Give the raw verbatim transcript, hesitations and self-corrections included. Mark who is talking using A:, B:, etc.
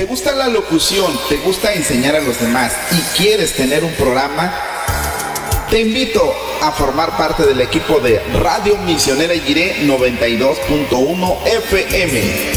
A: ¿Te gusta la locución? ¿Te gusta enseñar a los demás? ¿Y quieres tener un programa? Te invito a formar parte del equipo de Radio Misionera Jiré noventa y dos punto uno F M.